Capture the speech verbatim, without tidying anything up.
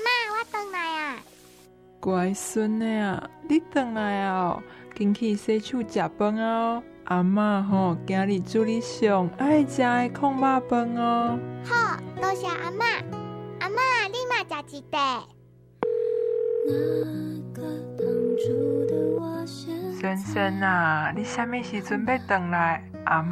嬷，我回来啊！ 乖孙的啊，你回来啊！紧去洗手食饭哦。阿嬷吼，今日煮你上爱食的炕肉饭哦。 好，多谢阿嬷。阿嬷，你嘛食一块。 孙孙啊，你啥物时阵要回来？阿嬷